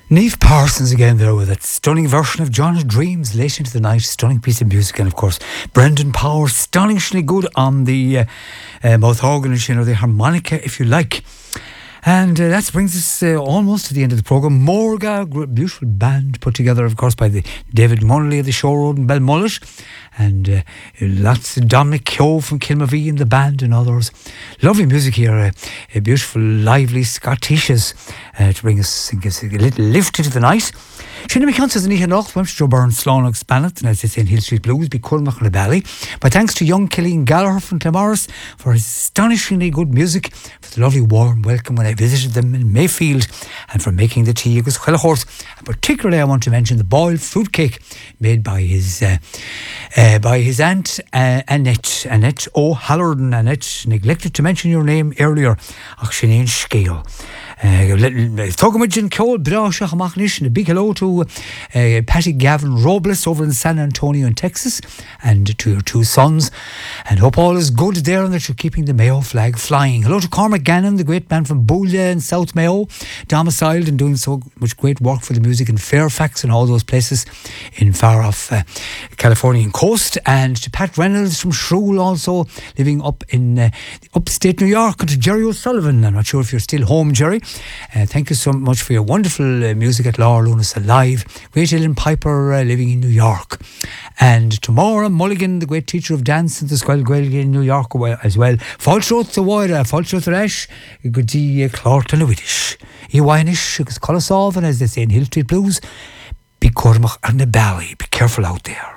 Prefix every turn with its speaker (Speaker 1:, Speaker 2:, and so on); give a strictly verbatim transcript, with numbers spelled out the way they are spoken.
Speaker 1: Niamh Parsons again there with that stunning version of John's Dreams, Late Into the Night, stunning piece of music. And of course Brendan Power, astonishingly good on the uh, uh, mouth organ, you know, the harmonica if you like. And uh, that brings us uh, almost to the end of the programme. Morga, beautiful band put together of course by the David Munnelly of the Show Road in Belmullet, and uh, lots of Dominic Keogh from Kilmavie in the band and others. Lovely music here, uh, a beautiful lively Scottishes uh, to bring us, us a little lift into the night. Sinead McCann says Nícha Nocht, Wemster Joe Byrne, Sloan Spannet, and as they say in Hill Street Blues, be Culmach and Bally. But thanks to young Killeen Gallagher from Claremorris for his astonishingly good music, for the lovely warm welcome when I visited them in Mayfield, and for making the tea agus Chilahorse. And particularly I want to mention the boiled fruitcake made by his uh, uh, by his aunt uh, Annette, Annette O'Halloran. Annette, neglected to mention your name earlier, ach Sinead Scale. Thugamidjin Cole Brasha Hamachnish, and a big hello to uh, Patty Gavin Robles over in San Antonio in Texas, and to your two sons, and hope all is good there and that you're keeping the Mayo flag flying. Hello to Cormac Gannon, the great man from Boolia in South Mayo, domiciled and doing so much great work for the music in Fairfax and all those places in far off uh, Californian coast. And to Pat Reynolds from Shrule, also living up in uh, upstate New York, and to Jerry O'Sullivan. I'm not sure if you're still home, Jerry. Uh, thank you so much for your wonderful uh, music at Laura Lunas Alive. Great Ellen Piper uh, living in New York. And to Maura Mulligan, the great teacher of dance at the Squel Gaelge in New York as well. Falsroth the Wire, Falsroth Rash, good to Clark and Wittish. Iwanish, Colosov, and as they say in Hill Street Blues, be Cormac and the Bally. Be careful out there.